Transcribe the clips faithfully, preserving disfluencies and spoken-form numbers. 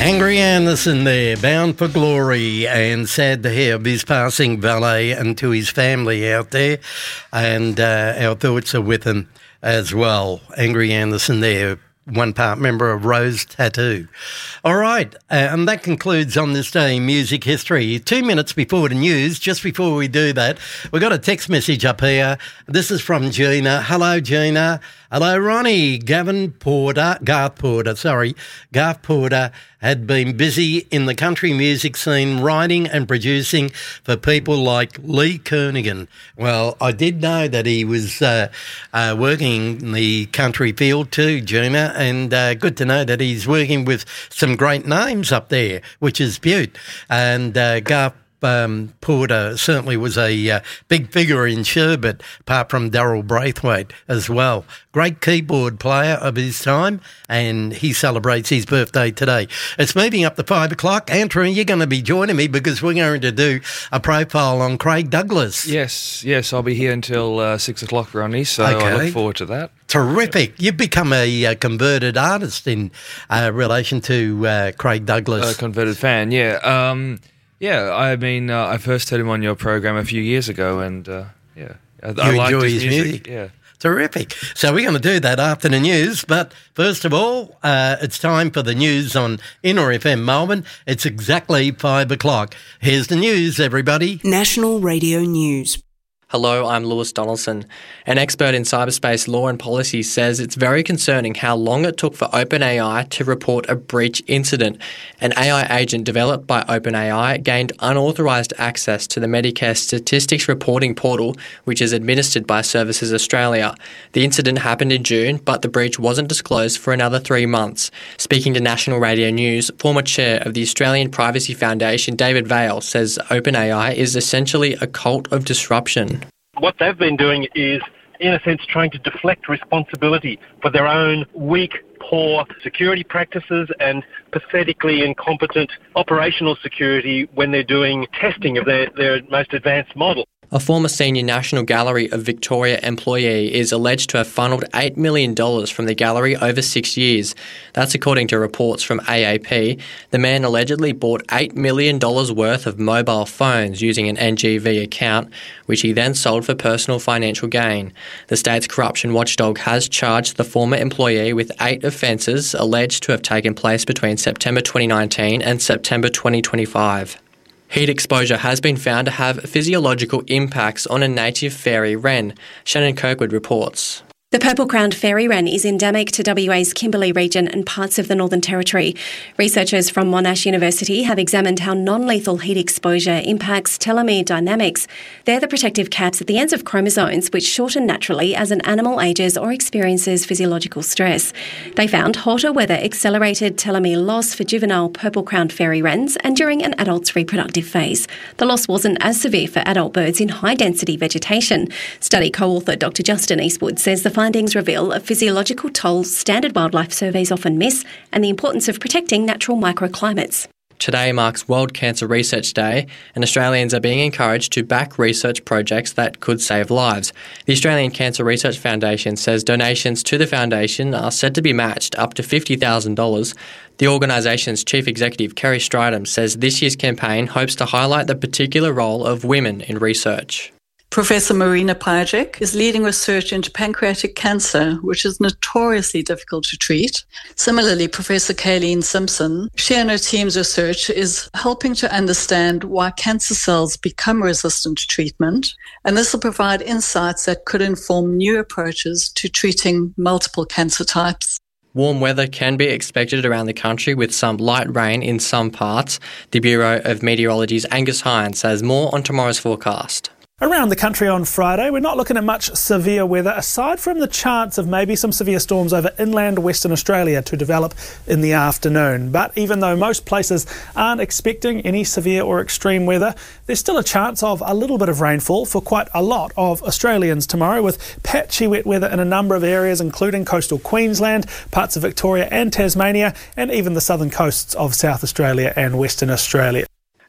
Angry Anderson there, bound for glory, and sad to hear of his passing, valet, and to his family out there. And uh, our thoughts are with him as well. Angry Anderson there, one part member of Rose Tattoo. All right, uh, and that concludes on this day in music history. Two minutes before the news, just before we do that, we got a text message up here. This is from Gina. Hello, Gina. Hello, Ronnie. Gavin Porter, Garth Porter, sorry, Garth Porter had been busy in the country music scene writing and producing for people like Lee Kernaghan. Well, I did know that he was uh, uh, working in the country field too, Gina, and uh, good to know that he's working with some great names up there, which is beaut. And uh, Garth Um, Porter certainly was a uh, big figure in Sherbet, apart from Daryl Braithwaite as well. Great keyboard player of his time, and he celebrates his birthday today. It's moving up to five o'clock. Andrew, you're going to be joining me because we're going to do a profile on Craig Douglas. Yes, yes, I'll be here until uh, six o'clock, Ronnie, so okay. I look forward to that. Terrific. You've become a uh, converted artist in uh, relation to uh, Craig Douglas. A converted fan, yeah. Um... Yeah, I mean, uh, I first heard him on your program a few years ago, and uh, yeah, I, you I liked enjoy his his music. music. Yeah, terrific. So we're going to do that after the news, but first of all, uh, it's time for the news on Inner F M Melbourne. It's exactly five o'clock. Here's the news, everybody. National Radio News. Hello, I'm Lewis Donaldson. An expert in cyberspace law and policy says it's very concerning how long it took for OpenAI to report a breach incident. An A I agent developed by OpenAI gained unauthorised access to the Medicare Statistics Reporting Portal, which is administered by Services Australia. The incident happened in June, but the breach wasn't disclosed for another three months. Speaking to National Radio News, former chair of the Australian Privacy Foundation, David Vaile, says OpenAI is essentially a cult of disruption. What they've been doing is, in a sense, trying to deflect responsibility for their own weak, poor security practices and pathetically incompetent operational security when they're doing testing of their, their most advanced model. A former senior National Gallery of Victoria employee is alleged to have funneled eight million dollars from the gallery over six years. That's according to reports from A A P. The man allegedly bought eight million dollars worth of mobile phones using an N G V account, which he then sold for personal financial gain. The state's corruption watchdog has charged the former employee with eight offences alleged to have taken place between September twenty nineteen and September twenty twenty-five. Heat exposure has been found to have physiological impacts on a native fairy wren. Shannon Kirkwood reports. The purple-crowned fairy wren is endemic to W A's Kimberley region and parts of the Northern Territory. Researchers from Monash University have examined how non-lethal heat exposure impacts telomere dynamics. They're the protective caps at the ends of chromosomes which shorten naturally as an animal ages or experiences physiological stress. They found hotter weather accelerated telomere loss for juvenile purple-crowned fairy wrens and during an adult's reproductive phase. The loss wasn't as severe for adult birds in high-density vegetation. Study co-author Doctor Justin Eastwood says the findings reveal a physiological toll standard wildlife surveys often miss and the importance of protecting natural microclimates. Today marks World Cancer Research Day, and Australians are being encouraged to back research projects that could save lives. The Australian Cancer Research Foundation says donations to the foundation are said to be matched up to fifty thousand dollars. The organisation's chief executive, Kerry Stridham, says this year's campaign hopes to highlight the particular role of women in research. Professor Marina Pajic is leading research into pancreatic cancer, which is notoriously difficult to treat. Similarly, Professor Kayleen Simpson, she and her team's research is helping to understand why cancer cells become resistant to treatment, and this will provide insights that could inform new approaches to treating multiple cancer types. Warm weather can be expected around the country with some light rain in some parts. The Bureau of Meteorology's Angus Hines has more on tomorrow's forecast. Around the country on Friday, we're not looking at much severe weather, aside from the chance of maybe some severe storms over inland Western Australia to develop in the afternoon. But even though most places aren't expecting any severe or extreme weather, there's still a chance of a little bit of rainfall for quite a lot of Australians tomorrow, with patchy wet weather in a number of areas, including coastal Queensland, parts of Victoria and Tasmania, and even the southern coasts of South Australia and Western Australia.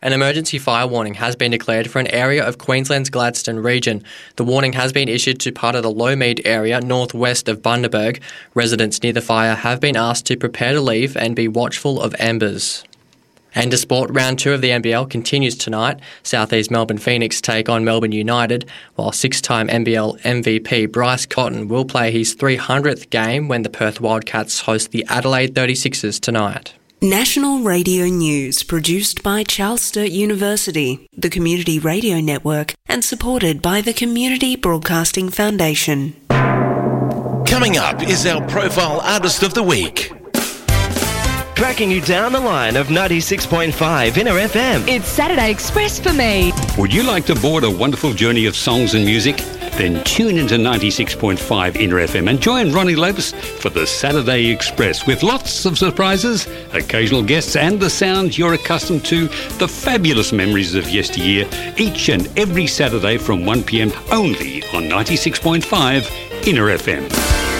An emergency fire warning has been declared for an area of Queensland's Gladstone region. The warning has been issued to part of the Lowmead area northwest of Bundaberg. Residents near the fire have been asked to prepare to leave and be watchful of embers. And to sport, round two of the N B L continues tonight. South East Melbourne Phoenix take on Melbourne United, while six-time N B L M V P Bryce Cotton will play his three hundredth game when the Perth Wildcats host the Adelaide thirty-sixers tonight. National Radio News, produced by Charles Sturt University, the Community Radio Network, and supported by the Community Broadcasting Foundation. Coming up is our Profile Artist of the Week. Tracking you down the line of ninety-six point five Inner F M. It's Saturday Express for me. Would you like to board a wonderful journey of songs and music? Then tune into ninety-six point five Inner F M and join Ronnie Lopes for the Saturday Express with lots of surprises, occasional guests and the sounds you're accustomed to, the fabulous memories of yesteryear, each and every Saturday from one p.m. only on ninety-six point five Inner F M.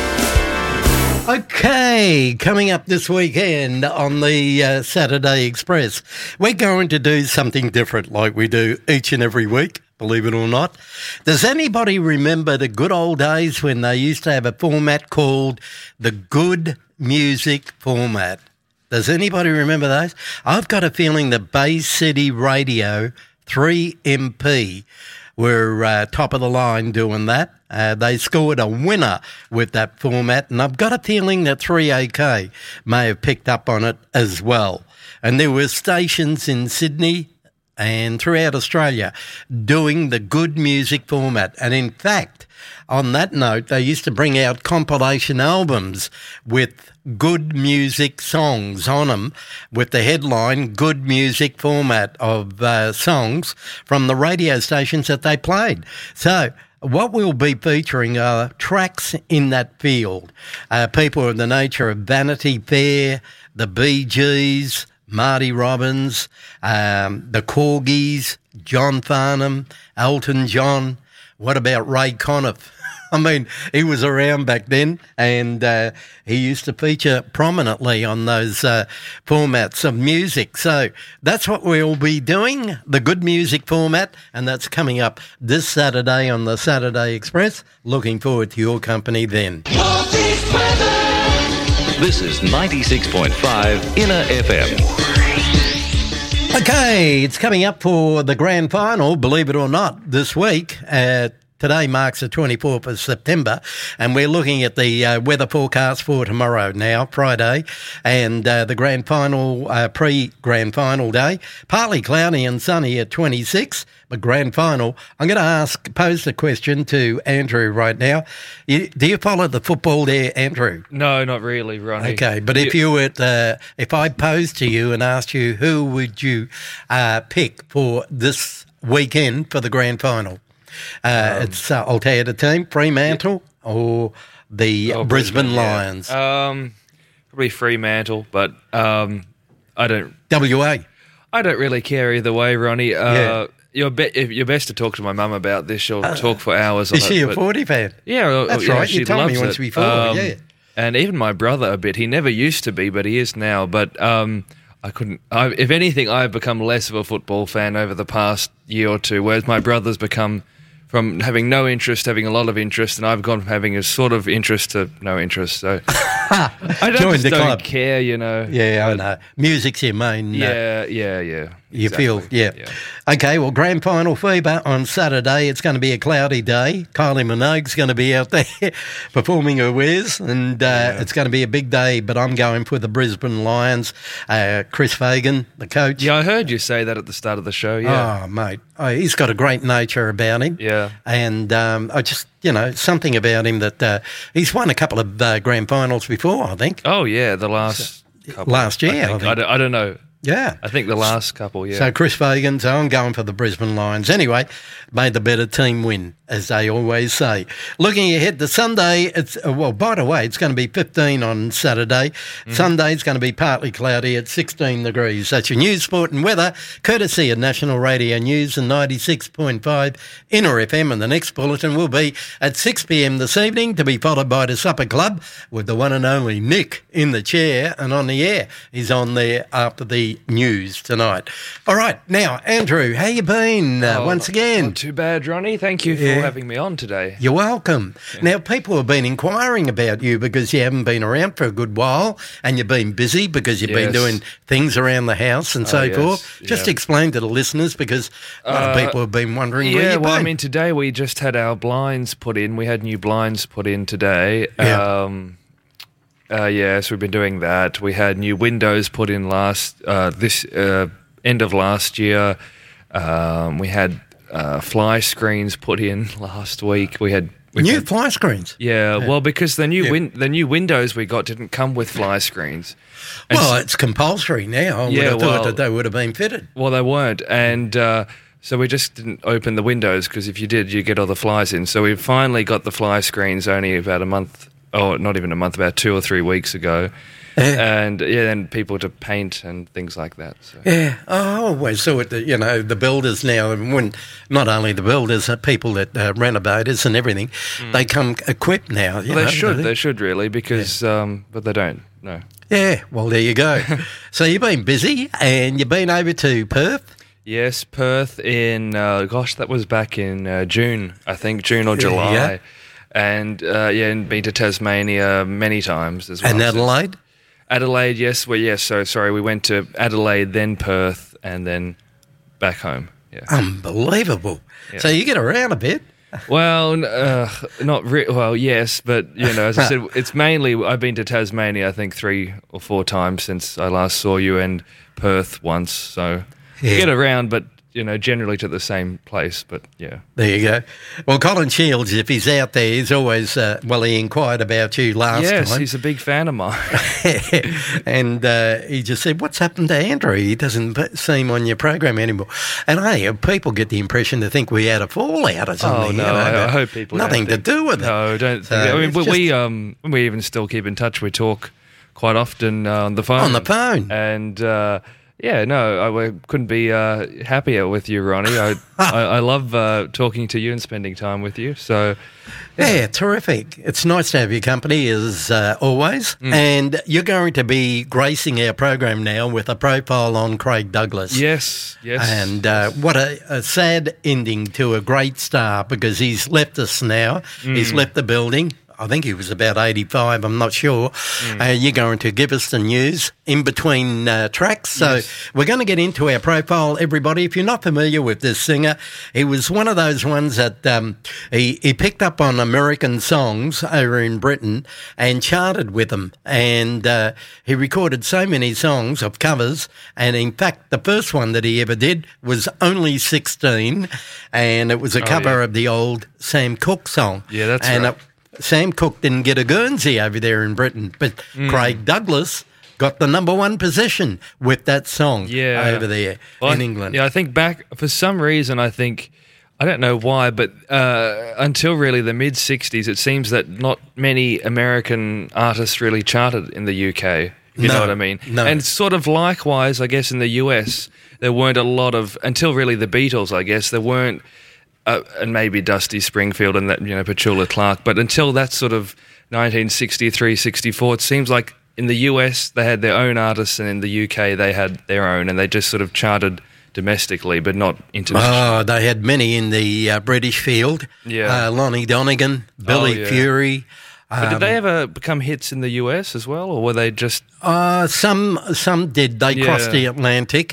Okay, coming up this weekend on the uh, Saturday Express, we're going to do something different like we do each and every week, believe it or not. Does anybody remember the good old days when they used to have a format called the Good Music Format? Does anybody remember those? I've got a feeling that Bay City Radio three M P were uh, top of the line doing that. Uh, they scored a winner with that format, and I've got a feeling that three A K may have picked up on it as well. And there were stations in Sydney and throughout Australia doing the good music format. And in fact, on that note, they used to bring out compilation albums with good music songs on them with the headline Good Music Format of uh, songs from the radio stations that they played. So what we'll be featuring are tracks in that field. Uh, people of the nature of Vanity Fair, the Bee Gees, Marty Robbins, um, the Corgis, John Farnham, Elton John. What about Ray Conniff? I mean, he was around back then, and uh, he used to feature prominently on those uh, formats of music. So that's what we'll be doing, the good music format, and that's coming up this Saturday on the Saturday Express. Looking forward to your company then. This is ninety-six point five Inner F M. Okay, it's coming up for the grand final, believe it or not, this week. Uh, today marks the twenty-fourth of September, and we're looking at the uh, weather forecast for tomorrow now, Friday, and uh, the grand final, uh, pre-grand final day. Partly cloudy and sunny at twenty-six, but grand final. I'm going to ask, pose the question to Andrew right now. You, do you follow the football there, Andrew? No, not really, Ronnie. Okay, but if you were, uh, if I posed to you and asked you who would you uh, pick for this weekend for the grand final? Uh, um, it's uh, I'll tell you the team: Fremantle yeah. or the oh, Brisbane, Brisbane Lions. Yeah. Um, probably Fremantle, but um, I don't. W A. I don't really care either way, Ronnie. Uh, yeah. You're, be- you're best to talk to my mum about this. She'll uh, talk for hours. Is on she it, a forty fan? Yeah, that's yeah, right. She you told loves me once it. before. Um, yeah, and even my brother a bit. He never used to be, but he is now. But um, I couldn't. I, if anything, I've become less of a football fan over the past year or two, whereas my brother's become. From having no interest, having a lot of interest, and I've gone from having a sort of interest to no interest. So I don't, just don't club. care, you know. Yeah, I know. Music's your main. Yeah, uh, yeah, yeah. You exactly. feel, yeah. yeah. Okay, well, grand final fever on Saturday. It's going to be a cloudy day. Kylie Minogue's going to be out there performing her wares, and uh, yeah. it's going to be a big day, but I'm going for the Brisbane Lions. Uh, Chris Fagan, the coach. Yeah, I heard you say that at the start of the show, yeah. Oh, mate. Oh, he's got a great nature about him. Yeah. And um, I just, you know, something about him that uh, he's won a couple of uh, grand finals before, I think. Oh, yeah, the last so, couple. Last year, I, think. I think. I, don't, I don't know. Yeah. I think the last couple, yeah. So Chris Fagan, so I'm going for the Brisbane Lions. Anyway, may the better team win, as they always say. Looking ahead to Sunday, it's uh, well, by the way, it's going to be fifteen on Saturday. Mm-hmm. Sunday's going to be partly cloudy at sixteen degrees. That's your news, sport and weather, courtesy of National Radio News and ninety-six point five Inner F M. And the next bulletin will be at six p.m. this evening, to be followed by the Supper Club with the one and only Nick in the chair and on the air. He's on there after the the news tonight. All right, now, Andrew, how you been uh, oh, once again? Not too bad, Ronnie. Thank you for Yeah. having me on today. You're welcome. Yeah. Now, people have been inquiring about you because you haven't been around for a good while and you've been busy because you've Yes. been doing things around the house and Oh, so yes. forth. Just Yeah. explain to the listeners because a lot Uh, of people have been wondering where Yeah, you've well, been. I mean, today we just had our blinds put in. We had new blinds put in today. Yeah. Um, uh, yes, we've been doing that. We had new windows put in last uh, this uh, end of last year. Um, we had uh, fly screens put in last week. We had we New had, fly screens? Yeah, Yeah. well, because the new Yeah. win- the new windows we got didn't come with fly screens. And Well, so- it's compulsory now. I would Yeah, have thought well- that they would have been fitted. Well, they weren't, and uh, so we just didn't open the windows because if you did, you get all the flies in. So we finally got the fly screens only about a month, oh, not even a month, about two or three weeks ago, and yeah, then people to paint and things like that. So. Yeah, I always thought that, you know, the builders now, and when not only the builders, uh, people that uh, renovators and everything, they come equipped now. You Well, they know, should, don't they should really, because, um, but they don't. No. Yeah, well, there you go. So you've been busy and you've been over to Perth. Yes, Perth in, uh, gosh, that was back in uh, June, I think, June or July. Yeah. And, uh, yeah, and been to Tasmania many times as well. And since- Adelaide? Adelaide, yes. Well, yes, so sorry, we went to Adelaide, then Perth, and then back home. Yeah. Unbelievable. Yeah. So you get around a bit. Well, n- uh, not re- well, yes, but you know, as I said, it's mainly I've been to Tasmania, I think three or four times since I last saw you, and Perth once. So Yeah. get around, but you know, generally to the same place. But yeah, There you go. Well, Colin Shields, if he's out there, he's always, uh, well, he inquired about you last yes, time. he's a big fan of mine. and uh, he just said, what's happened to Andrew? He doesn't p- seem on your program anymore. And hey, people get the impression to think we had a fallout or something. Oh no, you know, I, I but hope people nothing don't to think- do with it. No, don't. So think, I mean, it's we, just- we um we even still keep in touch. We talk quite often uh, on the phone. On the phone. and. Uh, Yeah, no, I w- couldn't be uh, happier with you, Ronnie. I I, I love uh, talking to you and spending time with you. So, Yeah, terrific. It's nice to have your company as uh, always. Mm. And you're going to be gracing our program now with a profile on Craig Douglas. yes, yes. And uh, what a, a sad ending to a great star because he's left us now. He's Mm. left the building. I think he was about eighty-five, I'm not sure. Mm. Uh, you're going to give us the news in between uh, tracks. So Yes. we're going to get into our profile, everybody. If you're not familiar with this singer, he was one of those ones that um, he, he picked up on American songs over in Britain and charted with them. And uh, he recorded so many songs of covers. And in fact, the first one that he ever did was Only sixteen. And it was a Oh, cover yeah. of the old Sam Cooke song. Yeah, that's and right. it- Sam Cooke didn't get a Guernsey over there in Britain, but Mm. Craig Douglas got the number one position with that song yeah. over there Well, in I- England. Yeah, I think back for some reason. I think I don't know why, but uh, until really the mid sixties, it seems that not many American artists really charted in the U K. You No, know what I mean? no. And sort of likewise, I guess in the U S, there weren't a lot of until really the Beatles. I guess there weren't. Uh, and maybe Dusty Springfield and that, you know, Petula Clark. But until that sort of nineteen sixty-three, sixty-four, it seems like in the U S they had their own artists and in the U K they had their own and they just sort of charted domestically but not internationally. Oh, they had many in the uh, British field. Yeah. Uh, Lonnie Donegan, Billy Oh, yeah. Fury. But um, did they ever become hits in the U S as well, or were they just... Uh, some some did. They Yeah. crossed the Atlantic.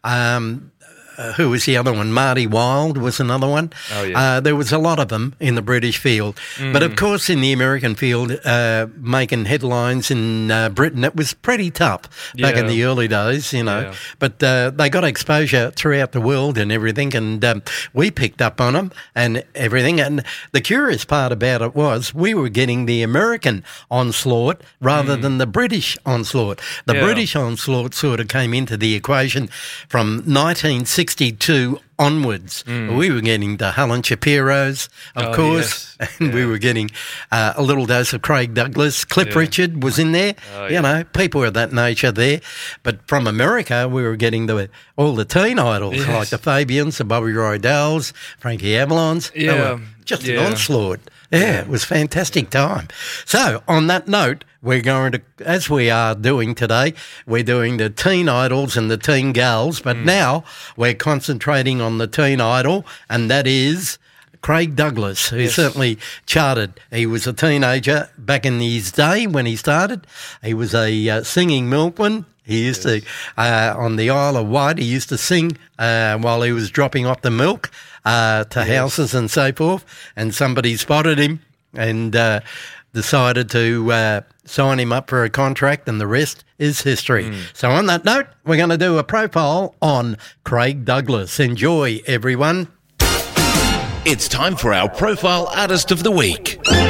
Um, uh, who was the other one? Marty Wilde was another one. Oh, yeah. Uh, there was a lot of them in the British field. But, of course, in the American field, uh, making headlines in uh, Britain, it was pretty tough back in Yeah. the early days, you know. Yeah. But uh, they got exposure throughout the world and everything, and um, we picked up on them and everything. And the curious part about it was we were getting the American onslaught rather than the British onslaught. The Yeah. British onslaught sort of came into the equation from nineteen sixty-two onwards. We were getting the Helen Shapiro's, of Oh, course, yes. and we were getting uh, a little dose of Craig Douglas. Cliff Yeah. Richard was in there. Oh, you yeah. know, people of that nature there. But from America, we were getting the all the teen idols, Yes. like the Fabians, the Bobby Rydell's, Frankie Avalons. They Yeah. were just Yeah. an onslaught. Yeah, it was a fantastic time. So, on that note, we're going to, as we are doing today, we're doing the teen idols and the teen gals, but mm. now we're concentrating on the teen idol, and that is Craig Douglas, who yes. certainly charted. He was a teenager back in his day when he started. He was a uh, singing milkman. He used yes. to, uh, on the Isle of Wight, he used to sing uh, while he was dropping off the milk uh, to yes. houses and so forth, and somebody spotted him and uh, decided to uh, sign him up for a contract, and the rest is history. Mm. So on that note, we're going to do a profile on Craig Douglas. Enjoy, everyone. It's time for our Profile Artist of the Week.